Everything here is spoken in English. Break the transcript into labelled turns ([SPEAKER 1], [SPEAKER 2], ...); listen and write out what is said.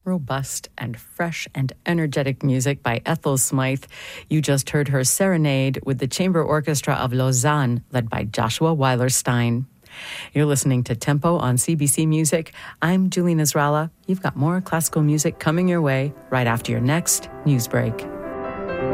[SPEAKER 1] Robust and fresh and energetic music by Ethel Smythe. You just heard her serenade with the Chamber Orchestra of Lausanne, led by Joshua Weilerstein. You're listening to Tempo on CBC Music. I'm Julie Nasrallah. You've got more classical music coming your way right after your next news break.